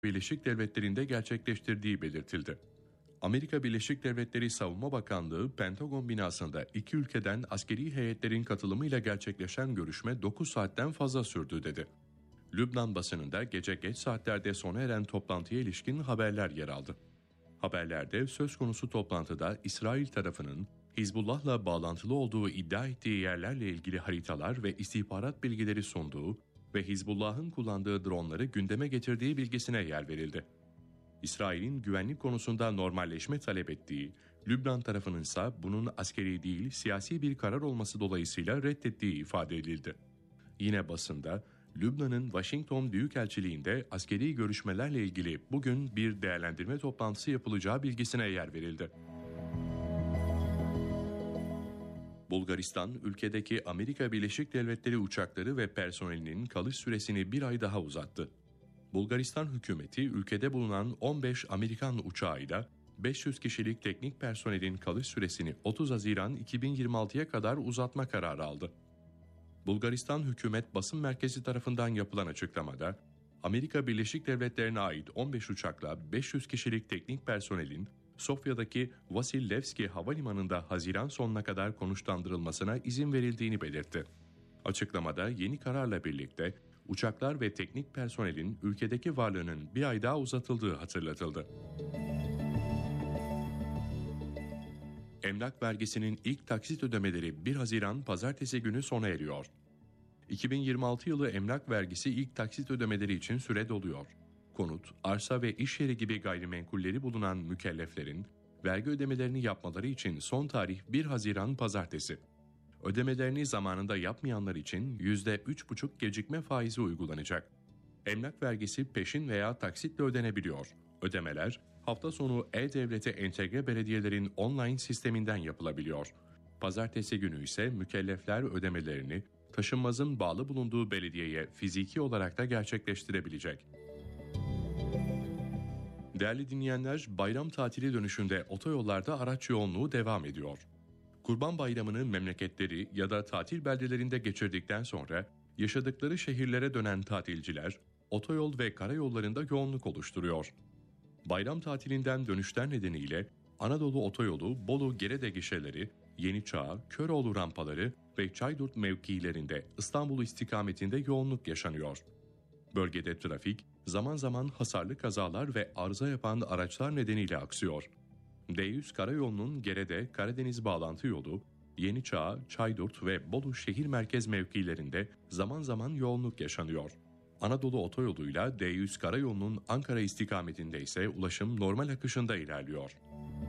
Birleşik Devletleri'nde gerçekleştirdiği belirtildi. Amerika Birleşik Devletleri Savunma Bakanlığı, Pentagon binasında iki ülkeden askeri heyetlerin katılımıyla gerçekleşen görüşme 9 saatten fazla sürdü dedi. Lübnan basınında gece geç saatlerde sona eren toplantıya ilişkin haberler yer aldı. Haberlerde söz konusu toplantıda İsrail tarafının Hizbullah'la bağlantılı olduğu iddia ettiği yerlerle ilgili haritalar ve istihbarat bilgileri sunduğu ve Hizbullah'ın kullandığı dronları gündeme getirdiği bilgisine yer verildi. İsrail'in güvenlik konusunda normalleşme talep ettiği, Lübnan tarafının ise bunun askeri değil siyasi bir karar olması dolayısıyla reddettiği ifade edildi. Yine basında, Lübnan'ın Washington Büyükelçiliğinde askeri görüşmelerle ilgili bugün bir değerlendirme toplantısı yapılacağı bilgisine yer verildi. Bulgaristan, ülkedeki Amerika Birleşik Devletleri uçakları ve personelinin kalış süresini bir ay daha uzattı. Bulgaristan hükümeti ülkede bulunan 15 Amerikan uçağıyla 500 kişilik teknik personelin kalış süresini 30 Haziran 2026'ya kadar uzatma kararı aldı. Bulgaristan Hükümet Basın Merkezi tarafından yapılan açıklamada, Amerika Birleşik Devletleri'ne ait 15 uçakla 500 kişilik teknik personelin Sofya'daki Vasil Levski Havalimanı'nda Haziran sonuna kadar konuşlandırılmasına izin verildiğini belirtti. Açıklamada yeni kararla birlikte uçaklar ve teknik personelin ülkedeki varlığının bir ay daha uzatıldığı hatırlatıldı. Emlak vergisinin ilk taksit ödemeleri 1 Haziran Pazartesi günü sona eriyor. 2026 yılı emlak vergisi ilk taksit ödemeleri için süre doluyor. Konut, arsa ve iş yeri gibi gayrimenkulleri bulunan mükelleflerin vergi ödemelerini yapmaları için son tarih 1 Haziran Pazartesi. Ödemelerini zamanında yapmayanlar için %3,5 gecikme faizi uygulanacak. Emlak vergisi peşin veya taksitle ödenebiliyor. Ödemeler hafta sonu E-Devlet'e entegre belediyelerin online sisteminden yapılabiliyor. Pazartesi günü ise mükellefler ödemelerini taşınmazın bağlı bulunduğu belediyeye fiziki olarak da gerçekleştirebilecek. Değerli dinleyenler, bayram tatili dönüşünde otoyollarda araç yoğunluğu devam ediyor. Kurban Bayramı'nı memleketleri ya da tatil beldelerinde geçirdikten sonra yaşadıkları şehirlere dönen tatilciler otoyol ve karayollarında yoğunluk oluşturuyor. Bayram tatilinden dönüşler nedeniyle Anadolu Otoyolu, Bolu-Gerede gişeleri, Yeniçağ, Köroğlu rampaları ve Çaydurt mevkilerinde İstanbul istikametinde yoğunluk yaşanıyor. Bölgede trafik zaman zaman hasarlı kazalar ve arıza yapan araçlar nedeniyle aksıyor. D100 karayolunun Gerede Karadeniz bağlantı yolu, Yeniçağ, Çaydurt ve Bolu şehir merkez mevkilerinde zaman zaman yoğunluk yaşanıyor. Anadolu Otoyolu'yla D100 karayolunun Ankara istikametinde ise ulaşım normal akışında ilerliyor.